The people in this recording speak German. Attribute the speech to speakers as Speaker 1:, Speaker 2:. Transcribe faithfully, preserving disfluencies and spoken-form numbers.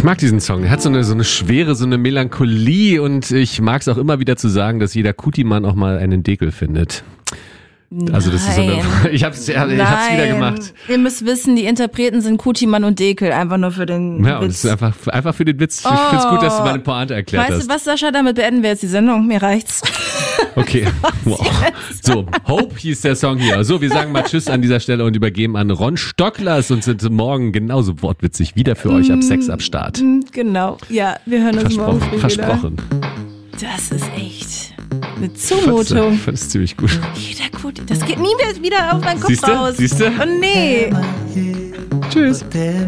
Speaker 1: mag diesen Song. Er hat so eine, so eine Schwere, so eine Melancholie und ich mag es auch immer wieder zu sagen, dass jeder Kuti-Mann auch mal einen Dekel findet. Also das ist so eine, ich hab's, ich hab's wieder gemacht.
Speaker 2: Ihr müsst wissen, die Interpreten sind Kutimann und Dekel, einfach nur für den
Speaker 1: ja,
Speaker 2: Witz.
Speaker 1: Und es ist einfach, einfach für den Witz. Oh. Ich find's gut, dass du meine Pointe erklärt
Speaker 2: weißt
Speaker 1: hast.
Speaker 2: Weißt du was, Sascha, damit beenden wir jetzt die Sendung. Mir reicht's.
Speaker 1: Okay, wow. So, Hope hieß der Song hier. So, wir sagen mal Tschüss an dieser Stelle und übergeben an Ron Stocklers und sind morgen genauso wortwitzig wieder für euch ab sechs ab Start.
Speaker 2: Genau, ja, wir hören uns morgen früh
Speaker 1: Versprochen.
Speaker 2: wieder. Das ist echt eine Zumutung.
Speaker 1: Das ist ziemlich gut.
Speaker 2: Jeder Kuti, das geht nie mehr wieder auf meinen Kopf
Speaker 1: Siehste?
Speaker 2: raus.
Speaker 1: Siehste?
Speaker 2: Oh nee.
Speaker 1: Tschüss.